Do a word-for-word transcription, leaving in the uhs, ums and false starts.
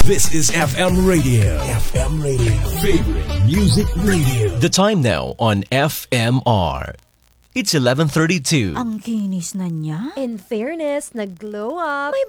This is F M Radio. F M Radio. Favorite Music Radio. The time now on F M R. It's eleven thirty-two. Ang kinis na niya. In fairness, nag-glow up. May